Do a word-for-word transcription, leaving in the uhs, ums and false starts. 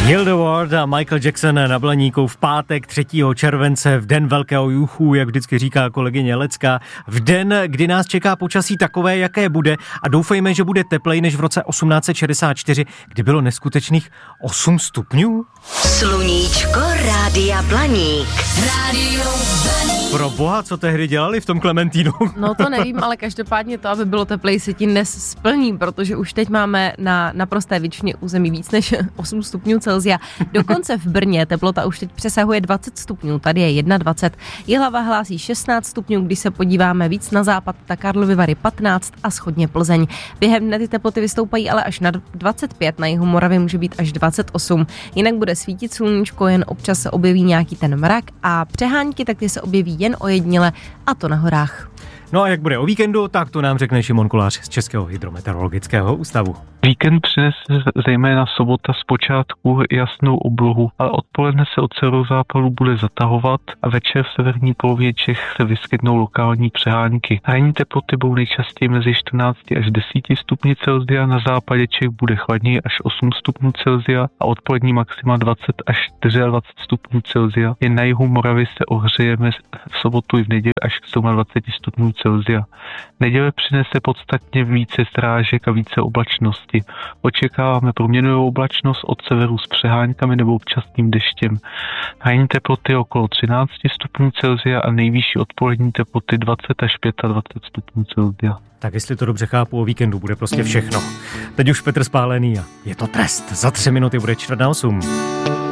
Hilde Ward a Michael Jackson na Blaníku v pátek třetího července, v den velkého juchu, jak vždycky říká kolegyně Lecka, v den, kdy nás čeká počasí takové, jaké bude, a doufejme, že bude teplej než v roce osmnáct set šedesát čtyři, kdy bylo neskutečných osm stupňů. Sluníčko Rádia Blaník. Rádio Blaník. Pro boha, co tehdy dělali v tom Klementínu? No to nevím, ale každopádně to, aby bylo teplej, se ti dnes splní, protože už teď máme na naprosté většině území víc než osm stupňů Celsia. Dokonce v Brně teplota už teď přesahuje dvacet stupňů, tady je dvacet jedna. Jihlava hlásí šestnáct stupňů, když se podíváme víc na západ, tak Karlovy Vary patnáct a shodně Plzeň. Během dne ty teploty vystoupají ale až na dvacet pět, na jihu Moravy může být až dvacet osm. Jinak bude svítit sluníčko, jen občas se objeví nějaký ten mrak a přehánky, tak ty se objeví jen ojedněle, a to na horách. No a jak bude o víkendu, tak to nám řekne Šimon Kolář z Českého hydrometeorologického ústavu. Víkend přinese zejména sobota zpočátku jasnou oblohu, ale odpoledne se od severozápadu bude zatahovat a večer v severní polovině Čech se vyskytnou lokální přehánky. Ranní teploty budou nejčastěji mezi čtrnáct až deset stupni Celsia, na západě Čech bude chladněji až osm stupňů Celsia a odpolední maxima dvacet až dvacet čtyři stupňů Celsia. Jen na jihu Moravy se ohřejeme v sobotu i v neděli až k dvacet stupňů Celsia. Neděle přinese podstatně více srážek a více oblačnosti. Očekáváme proměnnou oblačnost od severu s přeháňkami nebo občasným deštěm. Ranní teploty okolo třináct stupňů Celsia a nejvyšší odpolední teploty dvacet až dvacet pět stupňů Celsia. Tak jestli to dobře chápu, o víkendu bude prostě všechno. Teď už Petr Spálený a je to trest. Za tři minuty bude čtvrt na osm.